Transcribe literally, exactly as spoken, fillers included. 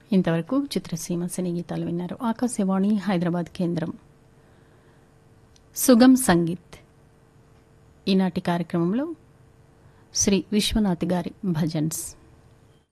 ఇంతవరకు చిత్రసీమ సినీ గీతాలు విన్నారు. ఆకాశవాణి హైదరాబాద్ కేంద్రం. సుగమ్ సంగీత్ ఈనాటి కార్యక్రమంలో శ్రీ విశ్వనాథ్ గారి భజన్స్.